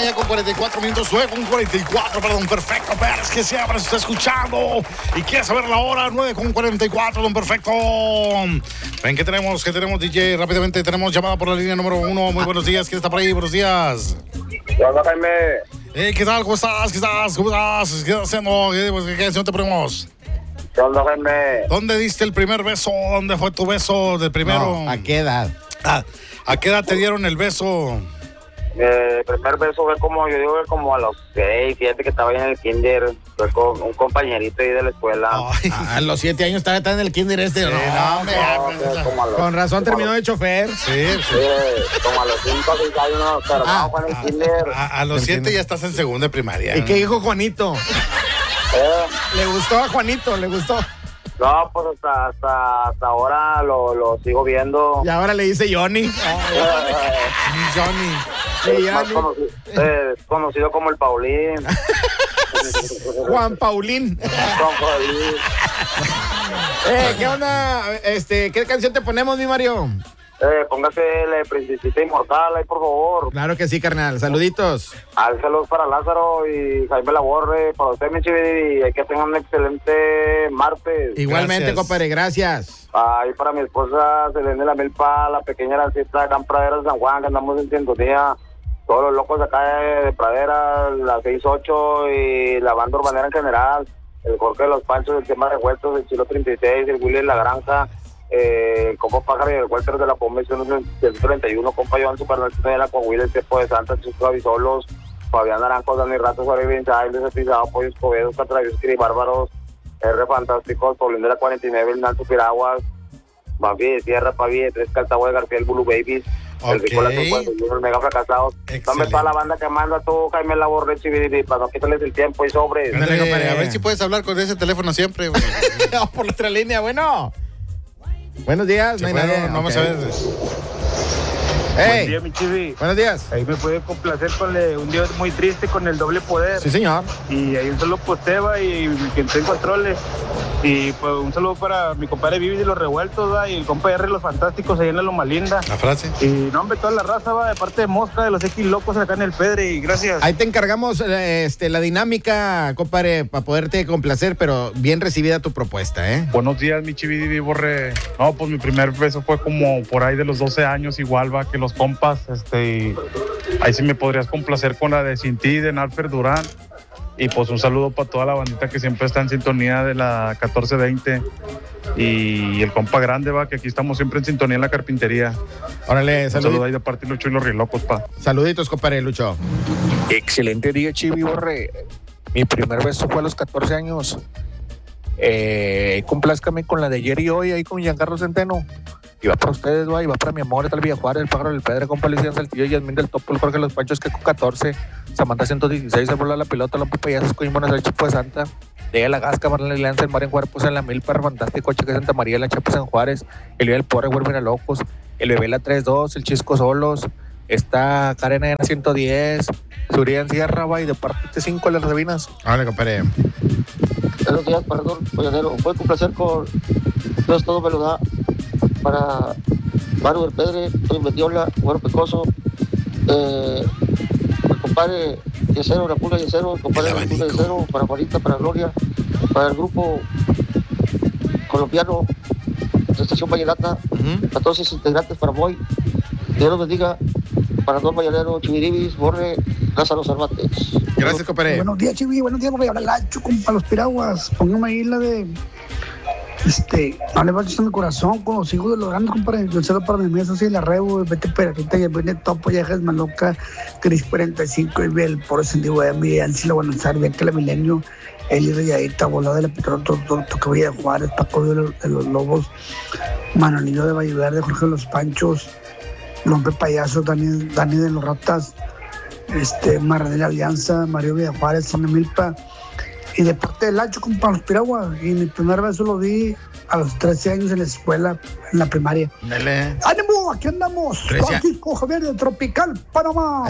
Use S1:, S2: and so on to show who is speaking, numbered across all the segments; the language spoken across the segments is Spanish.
S1: ya con 44 minutos, luego con 44, perdón, perfecto, Pérez, que siempre se está escuchando y quiere saber la hora, 9 con 44, don perfecto. Ven, ¿qué tenemos, DJ? Rápidamente tenemos llamada por la línea número 1. Muy buenos días, ¿quién está por ahí? Buenos días.
S2: Hola, Jaime.
S1: ¿Qué tal? ¿Cómo estás? ¿Qué estás haciendo? ¿Qué canción te ponemos?
S2: Hola, Jaime.
S1: ¿Dónde diste el primer beso? ¿Dónde fue tu beso del primero?
S3: No, ¿a qué edad?
S1: ¿A qué edad te dieron el beso?
S2: El primer beso fue como, yo digo que como a los 6, 7 que estaba ahí en el kinder. Fue con un compañerito ahí de la escuela.
S3: A los 7 años estaba en el kinder este.
S1: Sí,
S3: Con razón terminó de chofer.
S1: Sí.
S2: Como a los 5 o 6 años, pero no fue en el kinder.
S1: A los 7 ya estás en segundo de primaria.
S3: ¿Y qué dijo Juanito? ¿Le gustó a Juanito? ¿Le gustó?
S2: No, pues hasta ahora lo sigo viendo.
S3: Y ahora le dice Johnny.
S1: Johnny.
S2: Más conocido como el Paulín.
S3: Juan Paulín. ¿Qué onda? ¿Qué canción te ponemos, mi Mario?
S2: Póngase la Princesita Inmortal ahí, por favor.
S3: Claro que sí, carnal. Saluditos.
S2: Saludos para Lázaro y Jaime Laborre, para usted, mi chivi, y que tengan un excelente martes.
S3: Igualmente, compadre, gracias.
S2: Y para mi esposa Selene La Milpa, la pequeña Arancita, acá en Pradera de San Juan, que andamos en sintonía. Todos los locos acá de Pradera, la 6-8 y la banda urbanera en general. El Jorge de los Panchos, el tema de Huertos, el Chilo 36, el Willy de la Granja. Compa Pájaro y el Walter de la Convención del 31, compa Joan Supernalcito de la Coahuila, el Tepo de Santa, Chico Avisolos, Fabián Naranjo, Dani Ratos, Suárez Vinchal, Desepizado, Pollos Cobedos, Catravios, Bárbaros, R Fantásticos, Paulín de la 49, el Nanto Piraguas, Bambi de Tierra, Pavi de Tres, Caltagua de García, el Blue Babies, el Ricola 51, el Mega Fracasados. ¿Dónde está la banda que manda tú, Jaime Laborre, Chiviri, para no quitarles el tiempo y sobres?
S1: A ver si puedes hablar con ese teléfono siempre.
S3: No, por nuestra línea, bueno. Buenos días, no hay nadie.
S1: Vamos a ver.
S4: Buen día, mi Chivi.
S3: Buenos días.
S4: Ahí me puede complacer con un día muy triste con el Doble Poder.
S3: Sí, señor.
S4: Y ahí un saludo por Teba y que esté en controles. Y pues un saludo para mi compadre Vivi de los Revueltos, ¿va? Y el compa R Los Fantásticos allá en la Loma Linda.
S1: La frase.
S4: Y no, hombre, toda la raza, va, de parte de Mosca, de los X Locos acá en el Pedre. Y gracias.
S3: Ahí te encargamos la dinámica, compadre, para poderte complacer, pero bien recibida tu propuesta, ¿eh?
S4: Buenos días, mi Chivi Borre. No, pues mi primer beso fue como por ahí de los 12 años, igual, va, que los compas, y ahí sí me podrías complacer con la de Sin Ti, de Narfer Durán. Y pues un saludo para toda la bandita que siempre está en sintonía de la 1420 y el compa grande, va, que aquí estamos siempre en sintonía en la carpintería.
S3: Órale,
S4: saludos ahí de parte de Lucho y los Rilocos, pa.
S3: Saluditos, compadre Lucho.
S5: Excelente día, Chivi Borre. Mi primer beso fue a los 14 años. Complázcame con la de ayer y hoy ahí con Giancarlo Centeno. Y va para ustedes, va, y va para mi amor, tal Villa Juárez, el Pájaro del Pedre, con Policía Saltillo, Yasmín del Topo, el Jorge de los Panchos, que con 14, Samantha 116, se voló la pelota, Lompo Payasas, Coimbonas, el Chipo de Santa, de la Gasca, Marlene Alianza, el Mar en Cuerpos, en la Milpa, Fantástico, Chica Santa María, la Chapa San Juárez, el Día del Porre, Huervina Locos, el Bebé la 32, el Chisco Solos, está Karen en 110, Surian Sierra, va, y de parte 5 las Revinas.
S3: Vale, compadre.
S6: Buenos días, perdón, Pollanero. Fue un placer con Dios todo me lo da. Para Maru del Pedre, Toy Mendiola, Güero Pecoso, el compadre Yesero, la Pula Yesero, el compadre la Pula Yesero, para Juanita, para Gloria, para el grupo colombiano de Estación Vallenata, a todos sus integrantes, para Moy. Dios los bendiga, para Don Vallanero, Chiviribis, Borre, Lázaro Cervantes.
S3: Gracias, compadre.
S7: Buenos días, Chivi, buenos días, porque habla Lacho, compa, los piraguas. Póngame ahí la de... no le va echando el corazón con los hijos de los grandes, compadre. Yo cedo para mi mesa, así la rebo, vete peratita, y viene Topo, Yajas, Maloca, Cris 45, y el por sentido de mi Ansila, Buenos Aires, que la Milenio, Eli Rayadita, Volada de la Petrón, Toque Villa Juárez, Paco de los Lobos, Manolillo de Valle Verde, Jorge de los Panchos, Lompe Payaso, Dani de los Ratas, Marra de la Alianza, Mario Villa Juárez, San Milpa. Y de parte del Lacho, compa, los piraguas. Y mi primer beso lo di a los 13 años en la escuela, en la primaria.
S3: Dale.
S7: ¡Ánimo! Aquí andamos. Francisco Javier de Tropical, Panamá.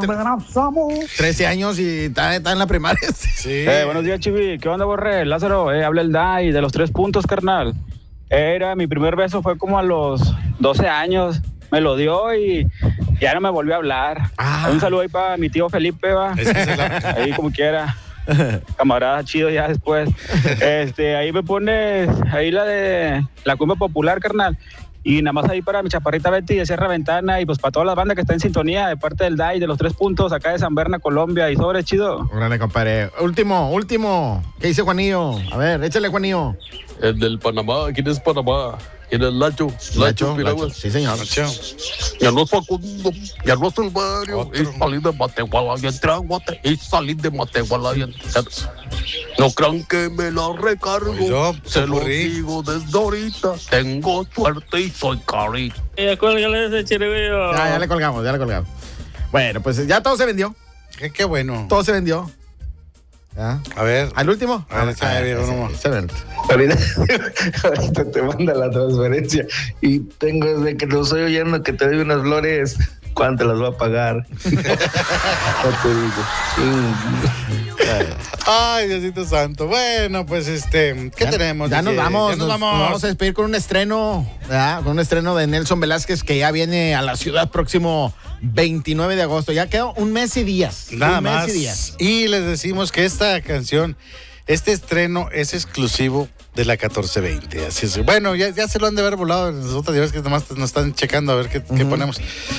S3: 13 años y está en la primaria.
S1: Sí.
S4: Buenos días, Chivi. ¿Qué onda, Borre? Lázaro, habla el Dai de los 3 puntos, carnal. Mi primer beso fue como a los 12 años. Me lo dio y
S8: Ya no me volvió a hablar. Un saludo ahí para mi tío Felipe, va. Ahí como quiera. Camarada chido ya después. Ahí me pones ahí la de la cumbia popular, carnal. Y nada más ahí para mi chaparrita Betty de Sierra Ventana y pues para toda la banda que está en sintonía de parte del DAI de los 3 puntos acá de San Berna, Colombia. Y sobre chido.
S3: Órale, compadre. Último. ¿Qué dice Juanillo? A ver, échale, Juanillo.
S9: El del Panamá. ¿Quién es Panamá? ¿Quién es Lacho? Lacho.
S3: Sí, señor.
S1: Lacho.
S9: Ya no es Facundo, ya no es el barrio. Y salí de Matehuala y entré a Guate. Y salí de Matehuala y entré. No crean que me la recargo. Se lo digo desde ahorita. Tengo suerte y soy carita.
S8: Ya cuélgale ese chiriguillo.
S3: Ya le colgamos. Bueno, pues ya todo se vendió.
S1: Qué bueno.
S3: Todo se vendió. ¿Ya?
S1: A ver.
S3: ¿Al último?
S1: Excelente.
S10: Ahorita te manda la transferencia y tengo desde que lo estoy oyendo que te doy unas flores. ¿Cuánto las va a pagar? No te digo.
S1: Ay, Diosito santo. Bueno, pues ¿qué tenemos?
S3: Ya nos vamos.
S1: Nos
S3: Nos vamos a despedir con un estreno, ¿verdad? Con un estreno de Nelson Velázquez que ya viene a la ciudad próximo 29 de agosto. Ya quedó un mes y días.
S1: Nada
S3: un mes
S1: más.
S3: y días.
S1: Y les decimos que esta canción, este estreno es exclusivo de la 1420. Así es. Bueno, ya se lo han de haber volado en las otras días que nomás nos están checando a ver qué ponemos.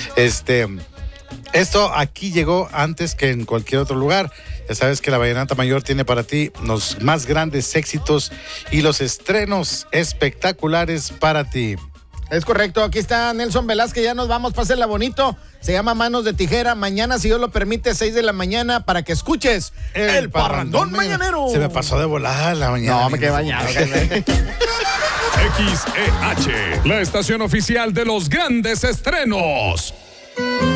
S1: Esto aquí llegó antes que en cualquier otro lugar. Ya sabes que la Vallenata Mayor tiene para ti los más grandes éxitos y los estrenos espectaculares para ti.
S3: Es correcto, aquí está Nelson Velázquez, ya nos vamos, pásenla bonito. Se llama Manos de Tijera. Mañana, si Dios lo permite, 6 de la mañana, para que escuches el Parrandón Mañanero.
S1: Se me pasó de volada la mañana.
S3: No, me quedé bañado.
S11: XEH, la estación oficial de los grandes estrenos.